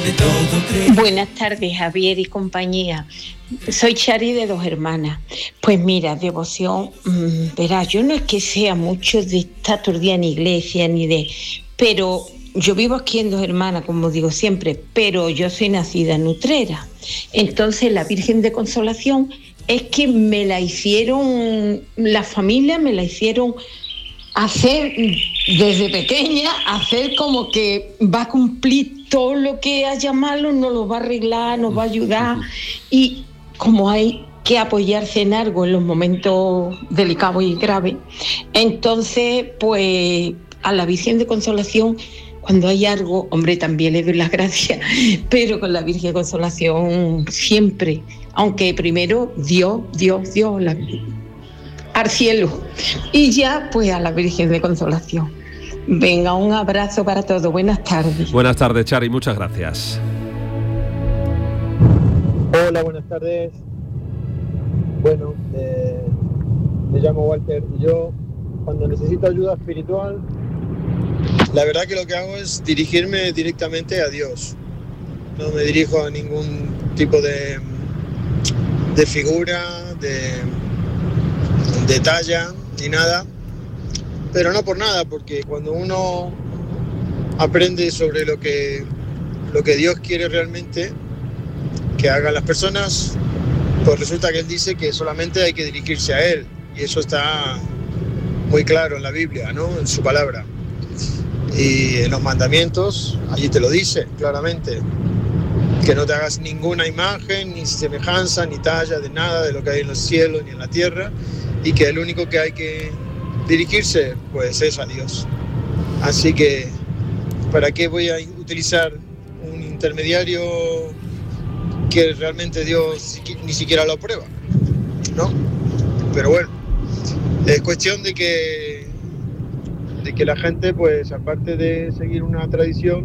Buenas tardes, Javier y compañía. Soy Chari de Dos Hermanas. Pues mira, devoción, verás, yo no es que sea mucho de estar todo el día en iglesia, pero yo vivo aquí en Dos Hermanas, como digo siempre, pero yo soy nacida en Utrera. Entonces la Virgen de Consolación es que me la hicieron, la familia me la hicieron hacer desde pequeña, hacer como que va a cumplir todo lo que haya malo, nos lo va a arreglar, nos va a ayudar, y como hay que apoyarse en algo en los momentos delicados y graves, entonces pues a la Virgen de Consolación, cuando hay algo, hombre, también le doy las gracias, pero con la Virgen de Consolación siempre, aunque primero Dios, al cielo, y ya pues a la Virgen de Consolación. Venga, un abrazo para todos, buenas tardes. Buenas tardes, Chari, muchas gracias. Hola, buenas tardes. Bueno, me llamo Walter y yo, cuando necesito ayuda espiritual, la verdad que lo que hago es dirigirme directamente a Dios. No me dirijo a ningún tipo de figura, de talla, ni nada. Pero no por nada, porque cuando uno aprende sobre lo que Dios quiere realmente que hagan las personas, pues resulta que Él dice que solamente hay que dirigirse a Él. Y eso está muy claro en la Biblia, ¿no? En su palabra. Y en los mandamientos, allí te lo dice claramente. Que no te hagas ninguna imagen, ni semejanza, ni talla de nada de lo que hay en los cielos ni en la tierra. Y que el único que hay que dirigirse, pues es a Dios. Así que, ¿para qué voy a utilizar un intermediario que realmente Dios ni siquiera lo aprueba? ¿No? Pero bueno, es cuestión de que la gente, pues aparte de seguir una tradición,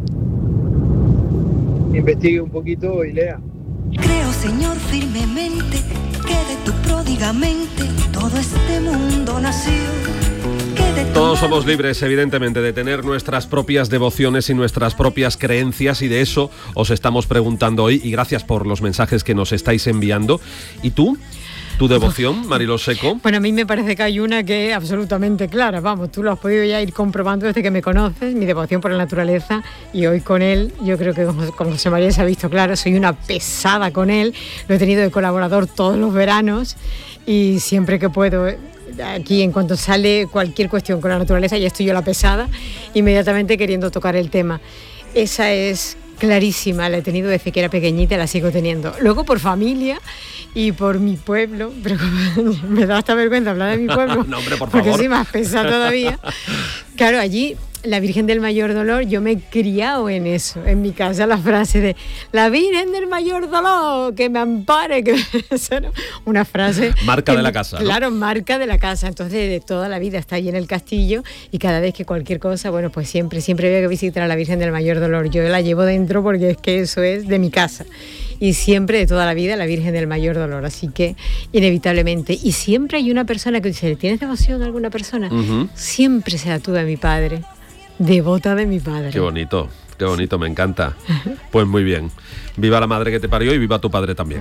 investigue un poquito y lea. Creo, Señor, firmemente que de tu pródigamente todo este mundo nació. Todos somos libres, evidentemente, de tener nuestras propias devociones y nuestras propias creencias, y de eso os estamos preguntando hoy, y gracias por los mensajes que nos estáis enviando. ¿Y tú? ¿Tu devoción, Mariló Seco? Bueno, a mí me parece que hay una que es absolutamente clara, vamos, tú lo has podido ya ir comprobando desde que me conoces, mi devoción por la naturaleza, y hoy con él, yo creo que con José María se ha visto claro, soy una pesada con él, lo he tenido de colaborador todos los veranos, y siempre que puedo, aquí en cuanto sale cualquier cuestión con la naturaleza, ya estoy yo la pesada, inmediatamente queriendo tocar el tema. Esa es clarísima, la he tenido desde que era pequeñita, la sigo teniendo. Luego por familia y por mi pueblo, pero me da hasta vergüenza hablar de mi pueblo, no, hombre, por porque favor. soy más pesada todavía. Claro, allí la Virgen del Mayor Dolor, yo me he criado en eso, en mi casa la frase de la Virgen del Mayor Dolor, que me ampare, que una frase... Marca de la casa, ¿no? Claro, marca de la casa, entonces de toda la vida está allí en el castillo, y cada vez que cualquier cosa, bueno, pues siempre había que visitar a la Virgen del Mayor Dolor, yo la llevo dentro porque es que eso es de mi casa. Y siempre, de toda la vida, la Virgen del Mayor Dolor, así que inevitablemente. Y siempre hay una persona que dice, ¿tienes devoción a alguna persona? Uh-huh. Siempre será tú de mi padre, devota de mi padre. Qué bonito, me encanta. Pues muy bien, viva la madre que te parió y viva tu padre también.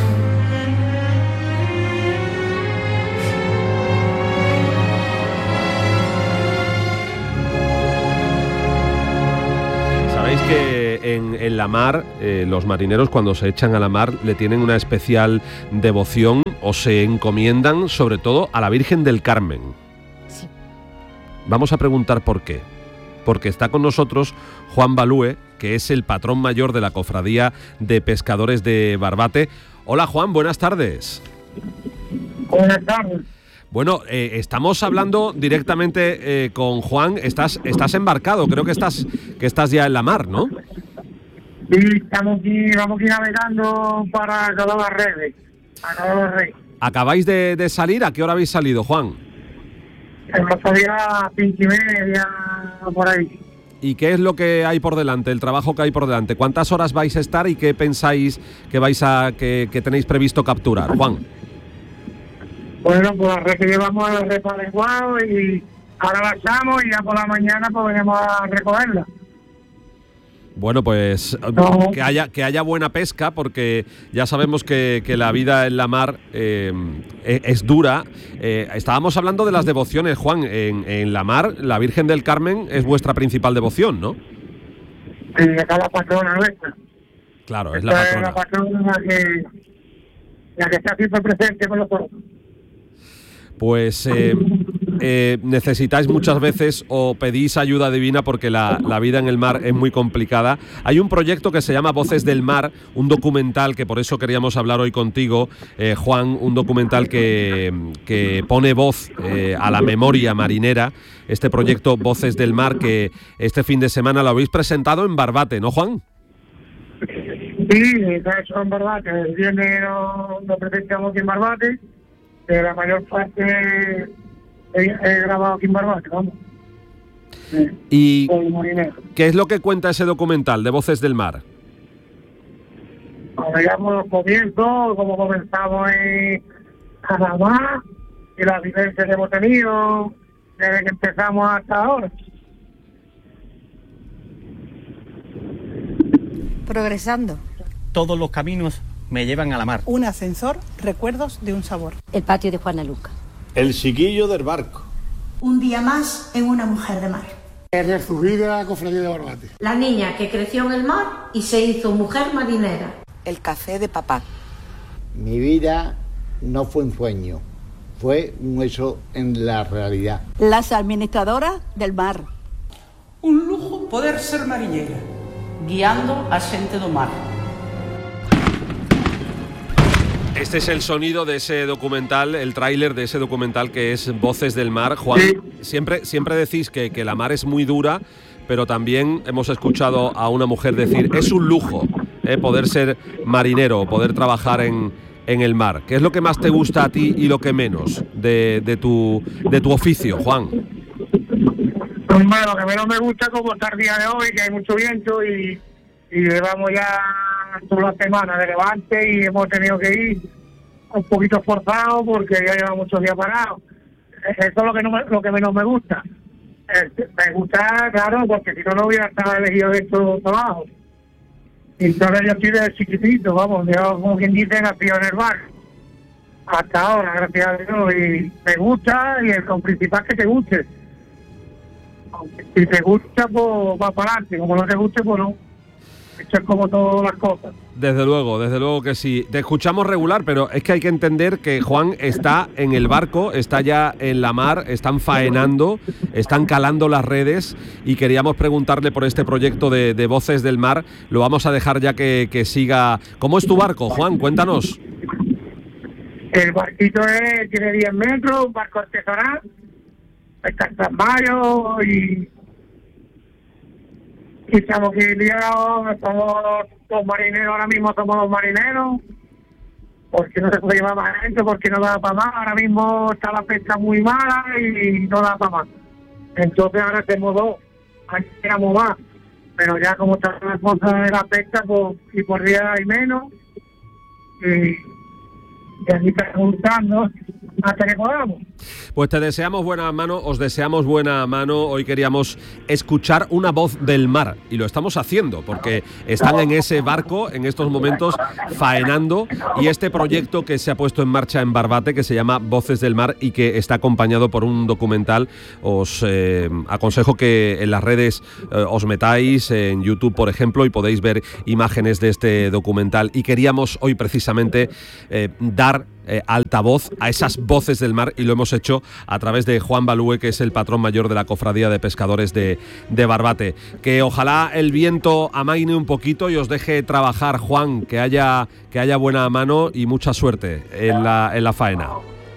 Sabéis que en la mar, los marineros cuando se echan a la mar le tienen una especial devoción o se encomiendan sobre todo a la Virgen del Carmen. Sí. Vamos a preguntar por qué. Porque está con nosotros Juan Balúe, que es el patrón mayor de la Cofradía de Pescadores de Barbate. Hola Juan, buenas tardes. Buenas tardes. Bueno, estamos hablando directamente con Juan. Estás embarcado, creo que estás ya en la mar, ¿no? Sí, vamos aquí navegando para Cala del Rey. ¿Acabáis de salir? ¿A qué hora habéis salido, Juan? Hemos salido a 5:30 por ahí. ¿Y qué es lo que hay por delante, el trabajo que hay por delante? ¿Cuántas horas vais a estar y qué pensáis que tenéis previsto capturar, Juan? Bueno, pues la red que llevamos es repalenguado y ahora la echamos y ya por la mañana pues venimos a recogerla. Bueno, pues No. que haya buena pesca, porque ya sabemos que la vida en la mar es dura. Estábamos hablando de las devociones, Juan. En la mar, la Virgen del Carmen es vuestra principal devoción, ¿no? Y acá la patrona nuestra. Claro, es la Esta patrona. la patrona la que está siempre presente con nosotros. Pues necesitáis muchas veces o pedís ayuda divina porque la vida en el mar es muy complicada. Hay un proyecto que se llama Voces del Mar, un documental que por eso queríamos hablar hoy contigo, Juan, un documental que pone voz a la memoria marinera. Este proyecto Voces del Mar, que este fin de semana lo habéis presentado en Barbate, ¿no, Juan? Sí, se ha hecho en Barbate. El viernes lo presentamos aquí en Barbate. La mayor parte he grabado aquí en Barbate, vamos. ¿Y Con marinero. qué es lo que cuenta ese documental de Voces del Mar? Veíamos los comienzos, cómo comenzamos en Panamá y las vivencias que hemos tenido desde que empezamos hasta ahora. Progresando. Todos los caminos me llevan a la mar. Un ascensor, recuerdos de un sabor. El patio de Juana Luca. El chiquillo del barco. Un día más en una mujer de mar. Resubida a Cofradía de Barbate. La niña que creció en el mar y se hizo mujer marinera. El café de papá. Mi vida no fue un sueño, fue un hecho en la realidad. Las administradoras del mar. Un lujo poder ser marinera, guiando a xente do mar. Este es el sonido de ese documental, el tráiler de ese documental que es Voces del Mar. Juan, siempre decís que la mar es muy dura, pero también hemos escuchado a una mujer decir, es un lujo poder ser marinero, poder trabajar en el mar. ¿Qué es lo que más te gusta a ti y lo que menos de tu oficio, Juan? Bueno, lo que menos me gusta como está el día de hoy, que hay mucho viento y llevamos ya toda la semana de levante y hemos tenido que ir un poquito forzados porque ya lleva muchos días parados. Eso es lo que menos me gusta. Me gusta, claro, porque si no, no hubiera estado elegido de estos trabajos. Y entonces yo estoy desde chiquitito, vamos, yo como quien dice, nacido en el bar. Hasta ahora, gracias a Dios, y me gusta, y el principal es que te guste. Si te gusta, pues va para adelante, como no te guste, pues no. Esto es como todas las cosas. Desde luego que sí. Te escuchamos regular, pero es que hay que entender que Juan está en el barco, está ya en la mar, están faenando, están calando las redes y queríamos preguntarle por este proyecto de Voces del Mar. Lo vamos a dejar ya que siga. ¿Cómo es tu barco, Juan? Cuéntanos. El barquito tiene 10 metros, un barco artesanal, está en San Mayo y estamos aquí liados, somos los marineros, ahora mismo somos los marineros, porque no se puede llevar más gente, porque no da para más, ahora mismo está la pesca muy mala y no da para más. Entonces ahora hacemos dos, antes éramos más, pero ya como está la cosa de la pesca, pues, y por día hay menos, y aquí estamos buscando hasta que podamos. Pues te deseamos buena mano, os deseamos buena mano. Hoy queríamos escuchar una voz del mar y lo estamos haciendo porque están en ese barco en estos momentos faenando y este proyecto que se ha puesto en marcha en Barbate que se llama Voces del Mar y que está acompañado por un documental. Os aconsejo que en las redes os metáis en YouTube, por ejemplo, y podéis ver imágenes de este documental y queríamos hoy precisamente dar altavoz a esas voces del mar y lo hemos hecho a través de Juan Balúe, que es el patrón mayor de la Cofradía de Pescadores de Barbate. Que ojalá el viento amaine un poquito y os deje trabajar, Juan, que haya buena mano y mucha suerte en la faena.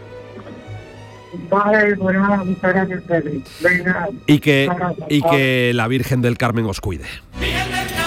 Vale, bueno, muchas gracias, Pedro. Venga, y que la Virgen del Carmen os cuide.